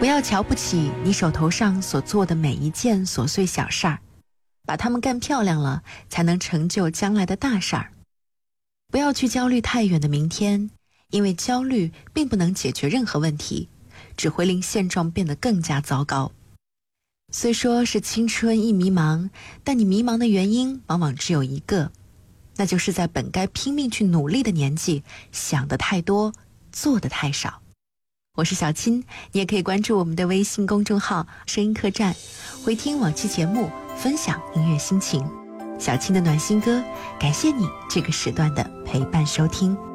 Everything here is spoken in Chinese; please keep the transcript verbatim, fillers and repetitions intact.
不要瞧不起你手头上所做的每一件琐碎小事儿，把它们干漂亮了，才能成就将来的大事儿。不要去焦虑太远的明天，因为焦虑并不能解决任何问题，只会令现状变得更加糟糕。虽说是青春一迷茫，但你迷茫的原因往往只有一个，那就是在本该拼命去努力的年纪，想得太多，做得太少。我是小青，你也可以关注我们的微信公众号声音客栈，回听往期节目，分享音乐心情。小青的暖心歌，感谢你这个时段的陪伴收听。